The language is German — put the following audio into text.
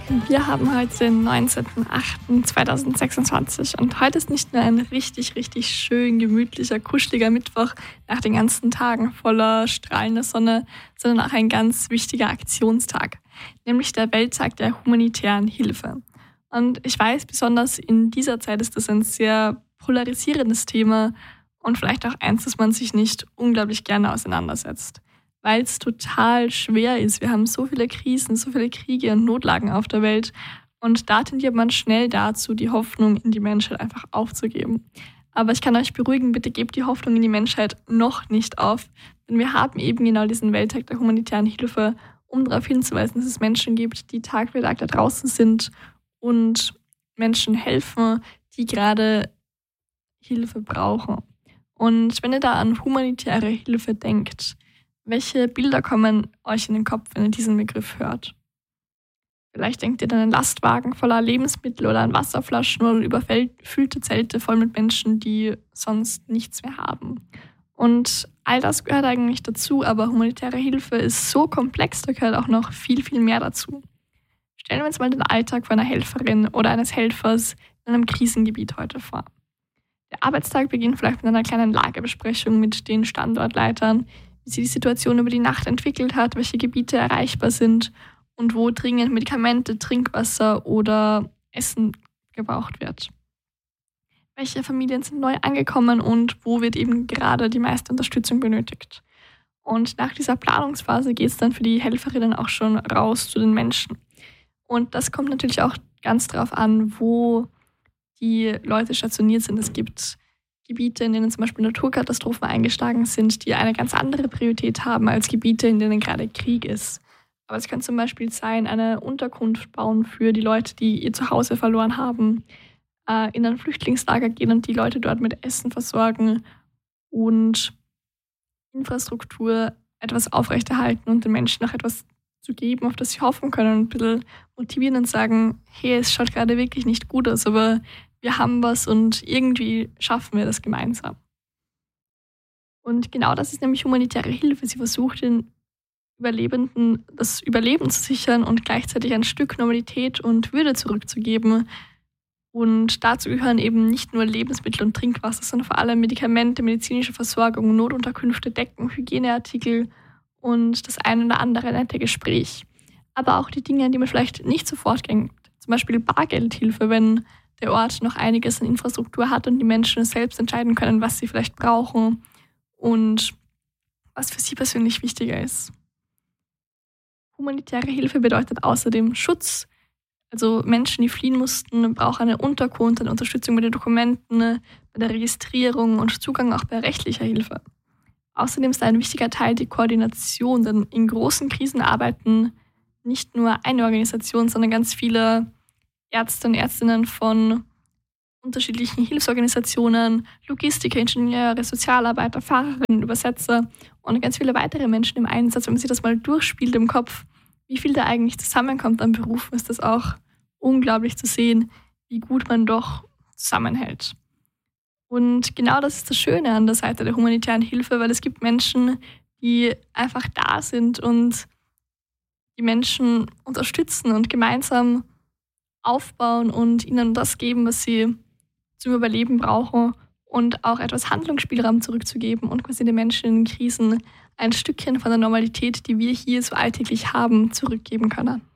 Wir haben heute den 19.08.2026 und heute ist nicht nur ein richtig, richtig schön, gemütlicher, kuscheliger Mittwoch nach den ganzen Tagen voller strahlender Sonne, sondern auch ein ganz wichtiger Aktionstag, nämlich der Welttag der humanitären Hilfe. Und ich weiß, besonders in dieser Zeit ist das ein sehr polarisierendes Thema und vielleicht auch eins, das man sich nicht unglaublich gerne auseinandersetzt, weil es total schwer ist. Wir haben so viele Krisen, so viele Kriege und Notlagen auf der Welt und da tendiert man schnell dazu, die Hoffnung in die Menschheit einfach aufzugeben. Aber ich kann euch beruhigen, bitte gebt die Hoffnung in die Menschheit noch nicht auf, denn wir haben eben genau diesen Welttag der humanitären Hilfe, um darauf hinzuweisen, dass es Menschen gibt, die Tag für Tag da draußen sind und Menschen helfen, die gerade Hilfe brauchen. Und wenn ihr da an humanitäre Hilfe denkt, welche Bilder kommen euch in den Kopf, wenn ihr diesen Begriff hört? Vielleicht denkt ihr an einen Lastwagen voller Lebensmittel oder an Wasserflaschen oder überfüllte Zelte voll mit Menschen, die sonst nichts mehr haben. Und all das gehört eigentlich dazu, aber humanitäre Hilfe ist so komplex, da gehört auch noch viel, viel mehr dazu. Stellen wir uns mal den Alltag von einer Helferin oder eines Helfers in einem Krisengebiet heute vor. Der Arbeitstag beginnt vielleicht mit einer kleinen Lagebesprechung mit den Standortleitern, wie sich die Situation über die Nacht entwickelt hat, welche Gebiete erreichbar sind und wo dringend Medikamente, Trinkwasser oder Essen gebraucht wird. Welche Familien sind neu angekommen und wo wird eben gerade die meiste Unterstützung benötigt. Und nach dieser Planungsphase geht es dann für die Helferinnen auch schon raus zu den Menschen. Und das kommt natürlich auch ganz darauf an, wo die Leute stationiert sind. Es gibt Gebiete, in denen zum Beispiel Naturkatastrophen eingeschlagen sind, die eine ganz andere Priorität haben als Gebiete, in denen gerade Krieg ist. Aber es kann zum Beispiel sein, eine Unterkunft bauen für die Leute, die ihr Zuhause verloren haben, in ein Flüchtlingslager gehen und die Leute dort mit Essen versorgen und Infrastruktur etwas aufrechterhalten und den Menschen noch etwas zu geben, auf das sie hoffen können und ein bisschen motivieren und sagen, hey, es schaut gerade wirklich nicht gut aus, aber wir haben was und irgendwie schaffen wir das gemeinsam. Und genau das ist nämlich humanitäre Hilfe. Sie versucht den Überlebenden das Überleben zu sichern und gleichzeitig ein Stück Normalität und Würde zurückzugeben. Und dazu gehören eben nicht nur Lebensmittel und Trinkwasser, sondern vor allem Medikamente, medizinische Versorgung, Notunterkünfte, Decken, Hygieneartikel und das ein oder andere nette Gespräch. Aber auch die Dinge, an die man vielleicht nicht sofort denkt. Zum Beispiel Bargeldhilfe, wenn der Ort noch einiges an Infrastruktur hat und die Menschen selbst entscheiden können, was sie vielleicht brauchen und was für sie persönlich wichtiger ist. Humanitäre Hilfe bedeutet außerdem Schutz. Also Menschen, die fliehen mussten, brauchen eine Unterkunft, eine Unterstützung bei den Dokumenten, bei der Registrierung und Zugang auch bei rechtlicher Hilfe. Außerdem ist ein wichtiger Teil die Koordination, denn in großen Krisen arbeiten nicht nur eine Organisation, sondern ganz viele Ärzte und Ärztinnen von unterschiedlichen Hilfsorganisationen, Logistiker, Ingenieure, Sozialarbeiter, Fahrerinnen, Übersetzer und ganz viele weitere Menschen im Einsatz. Wenn man sich das mal durchspielt im Kopf, wie viel da eigentlich zusammenkommt an Berufen, ist das auch unglaublich zu sehen, wie gut man doch zusammenhält. Und genau das ist das Schöne an der Seite der humanitären Hilfe, weil es gibt Menschen, die einfach da sind und die Menschen unterstützen und gemeinsam aufbauen und ihnen das geben, was sie zum Überleben brauchen und auch etwas Handlungsspielraum zurückzugeben und quasi den Menschen in Krisen ein Stückchen von der Normalität, die wir hier so alltäglich haben, zurückgeben können.